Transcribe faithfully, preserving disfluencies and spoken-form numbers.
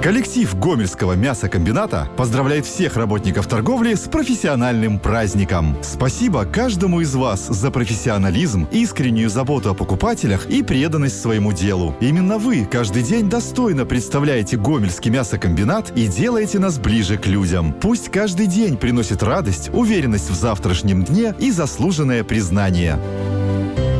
Коллектив Гомельского мясокомбината поздравляет всех работников торговли с профессиональным праздником. Спасибо каждому из вас за профессионализм, искреннюю заботу о покупателях и преданность своему делу. Именно вы каждый день достойно представляете Гомельский мясокомбинат и делаете нас ближе к людям. Пусть каждый день приносит радость, уверенность в завтрашнем дне и заслуженное признание.